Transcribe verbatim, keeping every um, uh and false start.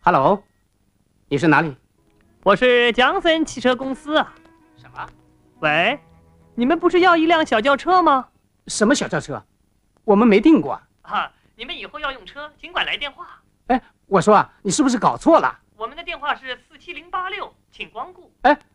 Hello， 你是哪里？ 我是江森汽车公司啊。 什么？ 喂，你们不是要一辆小轿车吗？ 什么小轿车？我们没订过。 啊，你们以后要用车，尽管来电话。 哎，我说啊，你是不是搞错了？ 我们的电话是四七零八六，请光顾。 哎，